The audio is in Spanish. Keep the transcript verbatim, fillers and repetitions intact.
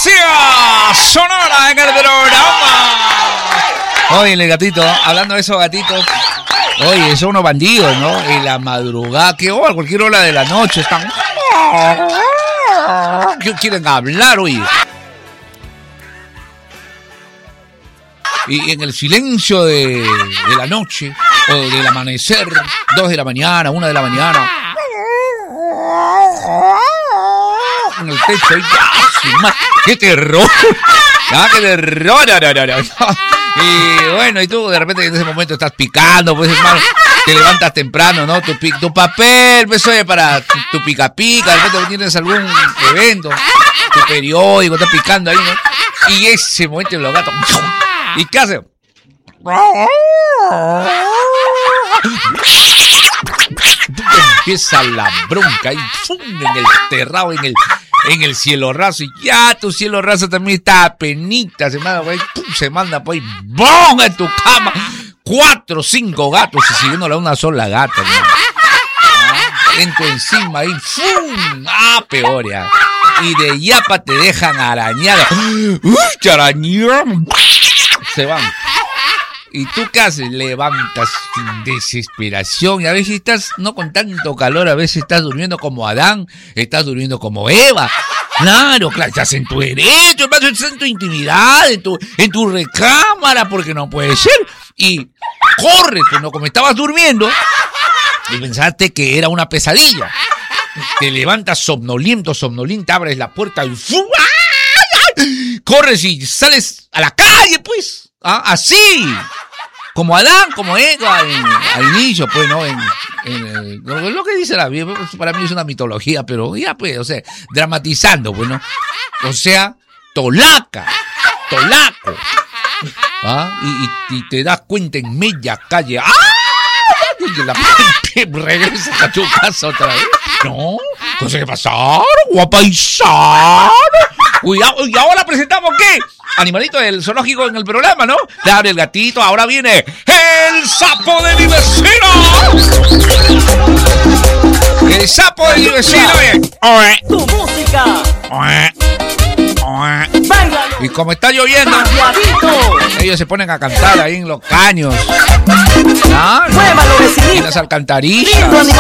poesía sonora en el programa. Oye, el gatito, hablando de esos gatitos, oye, son unos bandidos, ¿no? En la madrugada, que o a cualquier hora de la noche están... ¿Qué quieren hablar, oye? Y en el silencio de, de la noche, o del amanecer, dos de la mañana, una de la mañana, en el techo, y ¡ah, qué terror! ¡Ah, qué terror! No, no, no, no. Y bueno, y tú de repente en ese momento estás picando, pues hermano, te levantas temprano, ¿no? Tu, tu papel, pues oye, para tu, tu pica pica, de repente tienes algún evento, tu periódico, estás picando ahí, ¿no? Y ese momento los gatos, ¿y qué hace? Empieza la bronca y ¡fum! En el terrado, en el, en el cielo raso. Y ya tu cielo raso también está a penita. Se manda por ahí, ¡pum! Se manda por ahí, ¡bom! En tu cama. Cuatro, cinco gatos y siguiéndola una sola gata, ¿no? Ah, en tu encima ahí, ¡fum! ¡Ah, peor ya! Y de yapa te dejan arañada. ¡Uy, te arañaron! Se van. ¿Y tú qué haces? Levantas sin desesperación. Y a veces estás, no con tanto calor, a veces estás durmiendo como Adán, estás durmiendo como Eva. Claro, claro, estás en tu derecho, estás en tu intimidad, en tu, en tu recámara, porque no puede ser. Y corre, pues no, como estabas durmiendo, y pensaste que era una pesadilla. Te levantas somnoliento, somnolienta, abres la puerta y ¡fu! Corres y sales a la calle, pues. ¿Ah? Así. Como Adán, como Eva, en, al inicio, pues, ¿no? En, en el, lo, lo que dice la Biblia, para mí es una mitología, pero ya, pues, o sea, dramatizando, pues, ¿no? O sea, tolaca, tolaco. ¿Ah? Y, y, y te das cuenta en media calle. ¡Ah! Y la regresas a tu casa otra vez. No, cosas que pasaron, guapaisano. Cuidado, y ahora presentamos ¿qué? Animalito del zoológico en el programa, ¿no? Claro, el gatito, ahora viene el sapo de mi vecino. El sapo de mi vecino. Tu música. Y como está lloviendo, ellos se ponen a cantar ahí en los caños. ¿Ah? En las alcantarillas.